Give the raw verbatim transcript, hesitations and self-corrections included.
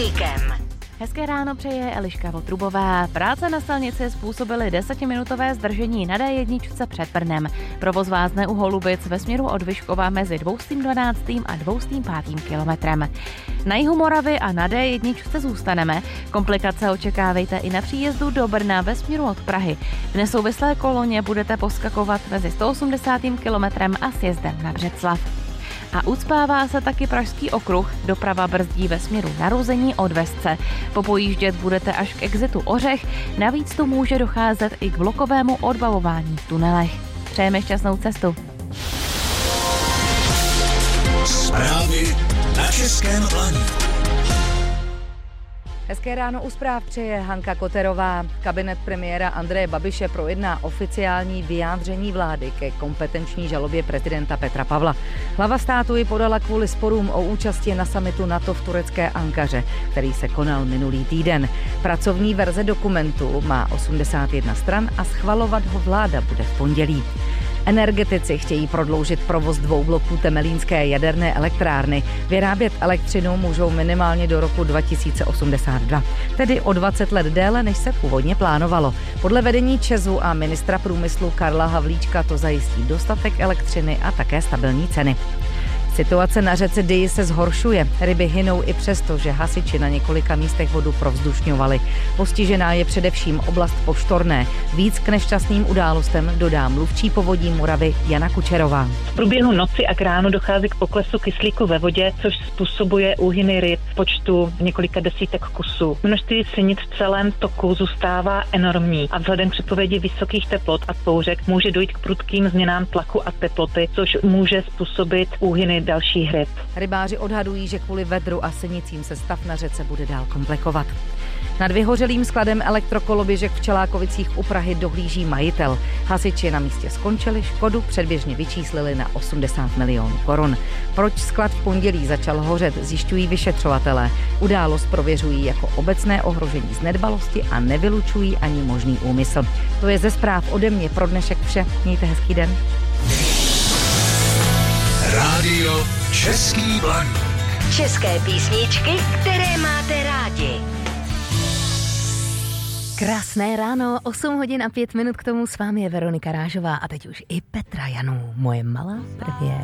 Blaníkem. Hezké ráno přeje Eliška Votrubová. Práce na silnici způsobily desetiminutové zdržení na dé jedna před Brnem. Provoz vázne u Holubic ve směru od Vyškova mezi dvěstě dvanáct a dvěstě pět kilometrem. Na jihu Moravy a na dé jedna zůstaneme. Komplikace očekávejte i na příjezdu do Brna ve směru od Prahy. V nesouvislé koloně budete poskakovat mezi sto osmdesátým kilometrem a sjezdem na Břeclav. A ucpává se taky Pražský okruh, doprava brzdí ve směru narození od Vesce. Popojíždět budete až k exitu Ořech, navíc tu může docházet i k blokovému odbavování v tunelech. Přejeme šťastnou cestu. Zprávy na Českém Blaníku. Hezké ráno u zpráv přeje Hanka Koterová. Kabinet premiéra Andreje Babiše projedná oficiální vyjádření vlády ke kompetenční žalobě prezidenta Petra Pavla. Hlava státu ji podala kvůli sporům o účasti na summitu NATO v turecké Ankaře, který se konal minulý týden. Pracovní verze dokumentu má osmdesát jedna stran a schvalovat ho vláda bude v pondělí. Energetici chtějí prodloužit provoz dvou bloků Temelínské jaderné elektrárny. Vyrábět elektřinu můžou minimálně do roku dva tisíce osmdesát dva, tedy o dvacet let déle, než se původně plánovalo. Podle vedení ČEZu a ministra průmyslu Karla Havlíčka to zajistí dostatek elektřiny a také stabilní ceny. Situace na řece Dyji se zhoršuje. Ryby hynou i přesto, že hasiči na několika místech vodu provzdušňovali. Postižená je především oblast Poštorné. Víc k nešťastným událostem dodá mluvčí Povodí Moravy Jana Kučerová. V průběhu noci a k ránu dochází k poklesu kyslíku ve vodě, což způsobuje úhyny ryb v počtu několika desítek kusů. Množství sinic v celém toku zůstává enormní a vzhledem k předpovědi vysokých teplot a bouřek může dojít k prudkým změnám tlaku a teploty, což může způsobit úhyny dalších ryb. Rybáři odhadují, že kvůli vedru a sinicím se stav na řece bude dál komplikovat. Nad vyhořelým skladem elektrokoloběžek v Čelákovicích u Prahy dohlíží majitel. Hasiči na místě skončili, škodu předběžně vyčíslili na osmdesát milionů korun. Proč sklad v pondělí začal hořet, zjišťují vyšetřovatelé. Událost prověřují jako obecné ohrožení z nedbalosti a nevylučují ani možný úmysl. To je ze zpráv ode mě pro dnešek vše. Mějte hezký den. Rádio Český Blaník. České písničky, které máte rádi. Krásné ráno, osm hodin a pět minut, k tomu s vámi je Veronika Rážová a teď už i Petra Janů, moje malá premiéra.